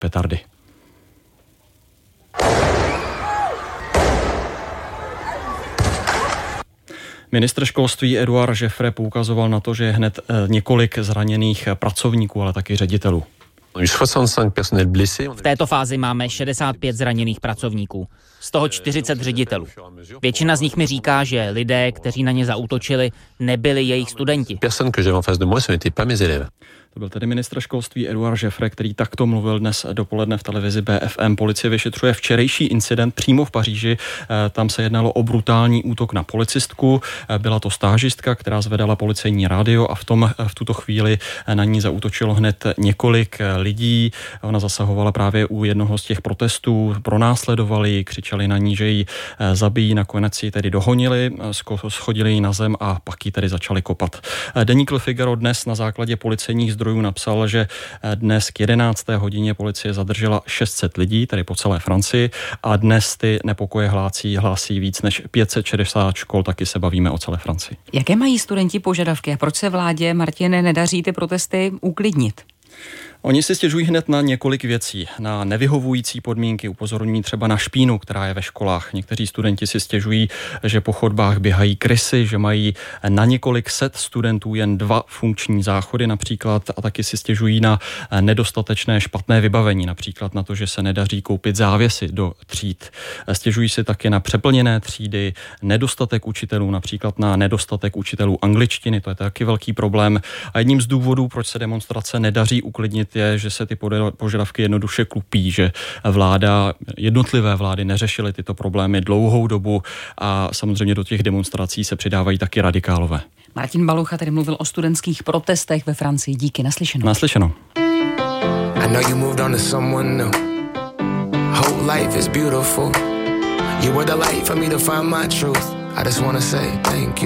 petardy. Ministr školství Édouard Jeffrey poukazoval na to, že je hned několik zraněných pracovníků, ale taky ředitelů. V této fázi máme 65 zraněných pracovníků, z toho 40 ředitelů. Většina z nich mi říká, že lidé, kteří na ně zaútočili, nebyli jejich studenti. To byl tedy ministr školství Édouard Jeffrey, který takto mluvil dnes dopoledne v televizi BFM. Policie vyšetřuje včerejší incident přímo v Paříži. Tam se jednalo o brutální útok na policistku. Byla to stážistka, která zvedala policejní rádio a v tuto chvíli na ní zaútočilo hned několik lidí. Ona zasahovala právě u jednoho z těch protestů, pronásledovali, křičeli na ní, že ji zabijí, nakonec ji tedy dohonili, schodili ji na zem a pak ji tedy začali kopat. Deník Le Figaro dnes na základě policejních zdrojů napsal, že dnes k 11. hodině policie zadržela 600 lidí, tedy po celé Francii, a dnes ty nepokoje hlásí víc než 560 škol, taky se bavíme o celé Francii. Jaké mají studenti požadavky a proč se vládě, Martine, nedaří ty protesty uklidnit? Oni si stěžují hned na několik věcí. Na nevyhovující podmínky, upozorňují třeba na špínu, která je ve školách. Někteří studenti si stěžují, že po chodbách běhají krysy, že mají na několik set studentů jen 2 funkční záchody například, a taky si stěžují na nedostatečné špatné vybavení, například na to, že se nedaří koupit závěsy do tříd. Stěžují si taky na přeplněné třídy, nedostatek učitelů, například na nedostatek učitelů angličtiny, to je taky velký problém. A jedním z důvodů, proč se demonstrace nedaří uklidnit, je, že se ty požadavky jednoduše klupí, že jednotlivé vlády neřešily tyto problémy dlouhou dobu a samozřejmě do těch demonstrací se přidávají taky radikálové. Martin Balucha tady mluvil o studentských protestech ve Francii. Díky, naslyšenou. Naslyšenou. I know you moved on to someone new. Whole life is beautiful. You were the light for me to find my truth. I just wanna say thank you.